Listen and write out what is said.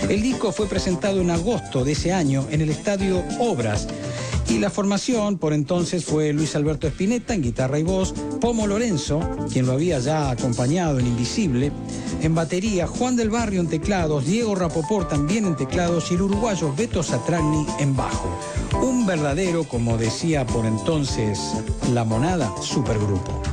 El disco fue presentado en agosto de ese año en el Estadio Obras. Y la formación por entonces fue Luis Alberto Spinetta en guitarra y voz, Pomo Lorenzo, quien lo había ya acompañado en Invisible, en batería, Juan del Barrio en teclados, Diego Rapoport también en teclados y el uruguayo Beto Satragni en bajo. Un verdadero, como decía por entonces La Monada, supergrupo.